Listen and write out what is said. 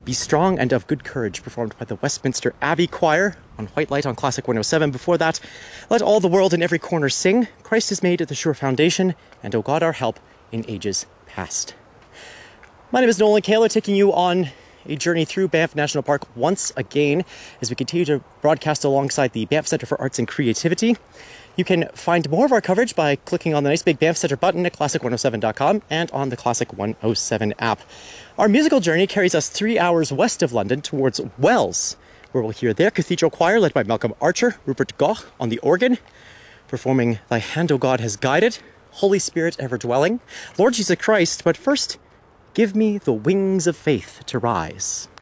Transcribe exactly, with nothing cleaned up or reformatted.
Be Strong and of Good Courage, performed by the Westminster Abbey Choir on White Light on Classic one oh seven. Before that, Let All the World in Every Corner Sing, Christ is Made at the Sure Foundation, and O God Our Help in Ages Past. My name is Nolan Kaler, taking you on a journey through Banff National Park once again as we continue to broadcast alongside the Banff Centre for Arts and Creativity. You can find more of our coverage by clicking on the nice big Banff Centre button at classic one oh seven dot com and on the Classic one oh seven app. Our musical journey carries us three hours west of London towards Wells, where we'll hear their cathedral choir led by Malcolm Archer, Rupert Goch on the organ, performing Thy Hand, O God, Has Guided, Holy Spirit Ever Dwelling, Lord Jesus Christ, but first, Give Me the Wings of Faith to Rise.